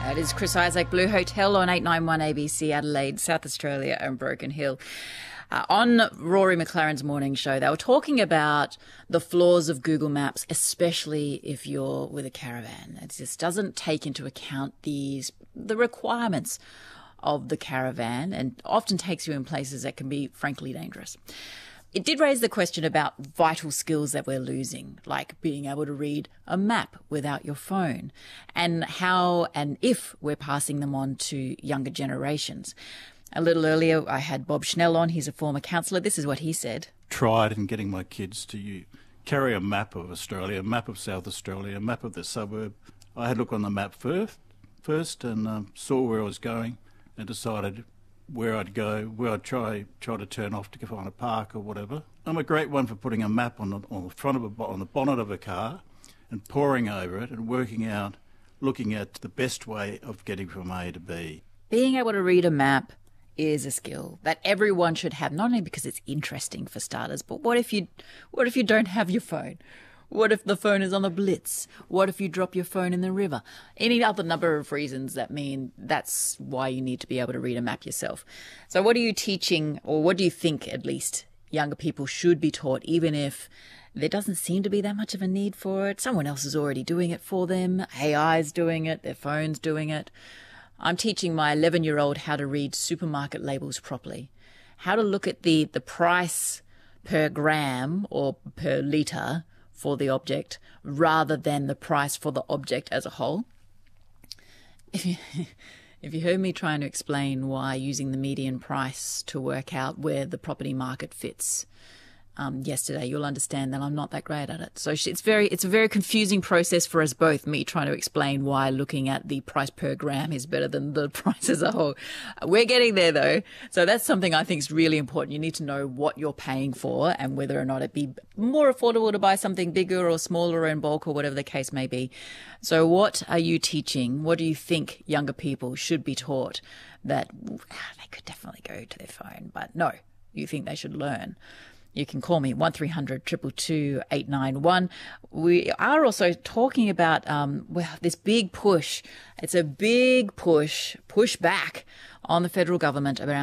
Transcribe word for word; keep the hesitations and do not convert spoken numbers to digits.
It is Chris Isaak, Blue Hotel on eight ninety-one A B C Adelaide, South Australia and Broken Hill. Uh, on Rory McLaren's morning show, they were talking about the flaws of Google Maps, especially if you're with a caravan. It just doesn't take into account these the requirements of the caravan and often takes you in places that can be frankly dangerous. It did raise the question about vital skills that we're losing, like being able to read a map without your phone, and how and if we're passing them on to younger generations. A little earlier, I had Bob Schnell on. He's a former councillor. This is what he said. Tried in getting my kids to you, carry a map of Australia, a map of South Australia, a map of the suburb. I had a look on the map first, first and um, saw where I was going and decided where I'd go, where I'd try try to turn off to find a park or whatever. I'm a great one for putting a map on the, on the front of a, on the bonnet of a car and poring over it and working out, looking at the best way of getting from A to B. Being able to read a map is a skill that everyone should have, not only because it's interesting for starters, but what if you what if you don't have your phone? What if the phone is on the blitz? What if you drop your phone in the river? Any other number of reasons that mean that's why you need to be able to read a map yourself. So what are you teaching, or what do you think at least younger people should be taught, even if there doesn't seem to be that much of a need for it? Someone else is already doing it for them. A I's doing it. Their phone's doing it. I'm teaching my eleven-year-old how to read supermarket labels properly, how to look at the, the price per gram or per litre for the object rather than the price for the object as a whole. If you, if you heard me trying to explain why using the median price to work out where the property market fits um, yesterday, you'll understand that I'm not that great at it. So it's very, it's a very confusing process for us both, me trying to explain why looking at the price per gram is better than the price as a whole. We're getting there though. So that's something I think is really important. You need to know what you're paying for and whether or not it'd be more affordable to buy something bigger or smaller in bulk or whatever the case may be. So what are you teaching? What do you think younger people should be taught that they could definitely go to their phone, but no, you think they should learn? You can call me one three hundred two two two eight nine one. We are also talking about um, well, this big push. It's a big push, push back on the federal government around